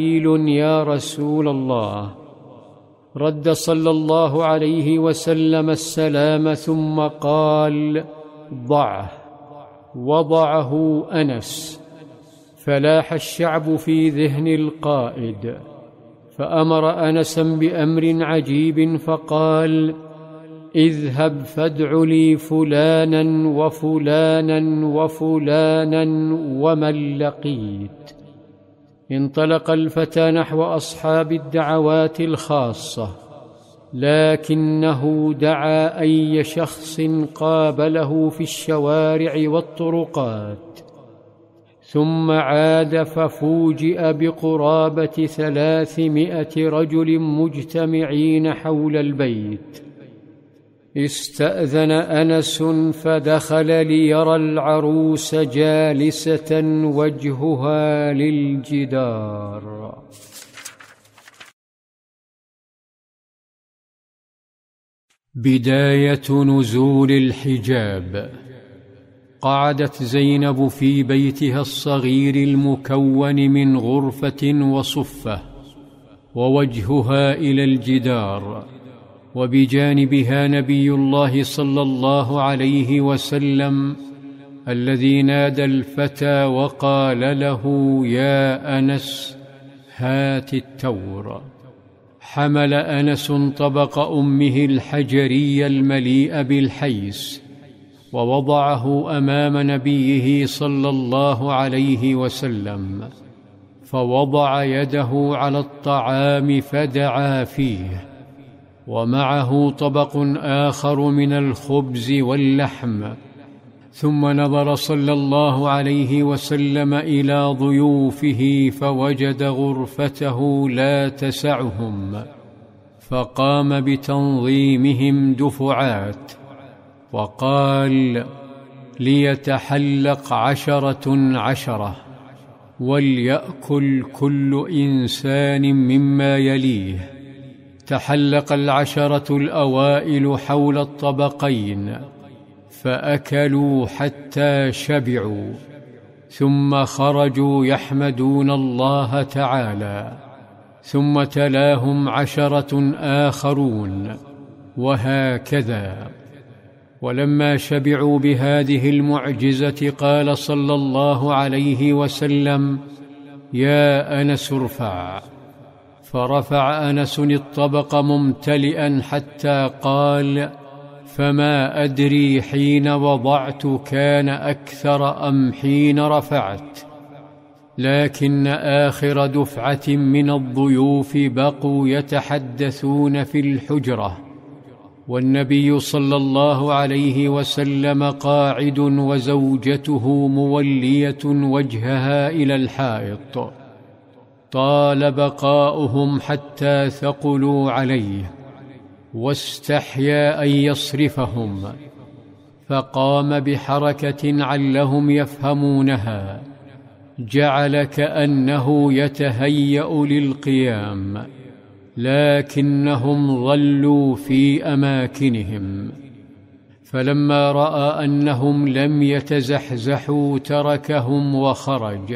يا رسول الله. رد صلى الله عليه وسلم السلام ثم قال: ضعه. وضعه أنس. فلاح الشعب في ذهن القائد، فأمر أنسا بأمر عجيب فقال: اذهب فادع لي فلانا وفلانا وفلانا ومن لقيت. انطلق الفتى نحو أصحاب الدعوات الخاصة، لكنه دعا أي شخص قابله في الشوارع والطرقات، ثم عاد ففوجئ بقرابة 300 رجل مجتمعين حول البيت. استأذن أنس فدخل ليرى العروس جالسة وجهها للجدار. بداية نزول الحجاب. قعدت زينب في بيتها الصغير المكون من غرفة وصفة، ووجهها إلى الجدار، وبجانبها نبي الله صلى الله عليه وسلم الذي نادى الفتى وقال له: يا أنس هات التور. حمل أنس طبق أمه الحجري المليء بالحيس ووضعه أمام نبيه صلى الله عليه وسلم، فوضع يده على الطعام فدعا فيه، ومعه طبق آخر من الخبز واللحم. ثم نظر صلى الله عليه وسلم إلى ضيوفه فوجد غرفته لا تسعهم، فقام بتنظيمهم دفعات وقال: ليتحلق 10 وليأكل كل إنسان مما يليه. تحلق 10 الأوائل حول الطبقين فأكلوا حتى شبعوا، ثم خرجوا يحمدون الله تعالى، ثم تلاهم 10 آخرون، وهكذا. ولما شبعوا بهذه المعجزة قال صلى الله عليه وسلم: يا أنس ارفع. فرفع أنس الطبق ممتلئا حتى قال: فما أدري حين وضعت كان أكثر أم حين رفعت، لكن آخر دفعة من الضيوف بقوا يتحدثون في الحجرة، والنبي صلى الله عليه وسلم قاعد وزوجته مولية وجهها إلى الحائط. طال بقاؤهم حتى ثقلوا عليه، واستحيا أن يصرفهم، فقام بحركة علهم يفهمونها، جعل كأنه يتهيأ للقيام، لكنهم ظلوا في أماكنهم. فلما رأى أنهم لم يتزحزحوا تركهم وخرج،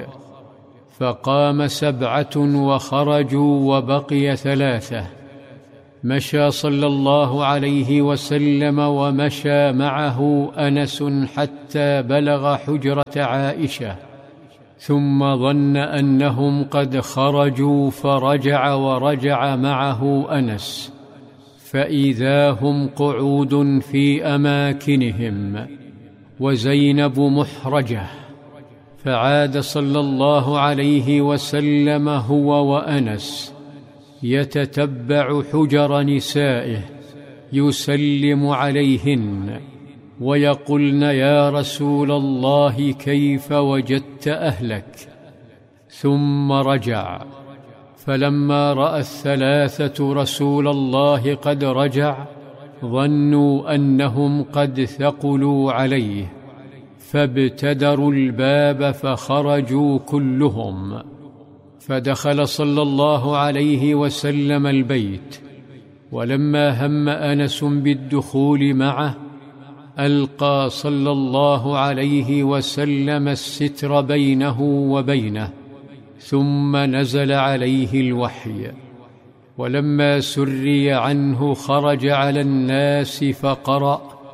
فقام 7 وخرجوا وبقي 3. مشى صلى الله عليه وسلم ومشى معه أنس حتى بلغ حجرة عائشة، ثم ظن أنهم قد خرجوا فرجع ورجع معه أنس، فإذا هم قعود في أماكنهم وزينب محرجة. فعاد صلى الله عليه وسلم هو وأنس يتتبع حجر نسائه يسلم عليهن ويقولن: يا رسول الله كيف وجدت أهلك؟ ثم رجع. فلما رأى 3 رسول الله قد رجع ظنوا أنهم قد ثقلوا عليه، فابتدروا الباب فخرجوا كلهم. فدخل صلى الله عليه وسلم البيت، ولما هم أنس بالدخول معه ألقى صلى الله عليه وسلم الستر بينه وبينه، ثم نزل عليه الوحي، ولما سري عنه خرج على الناس فقرأ: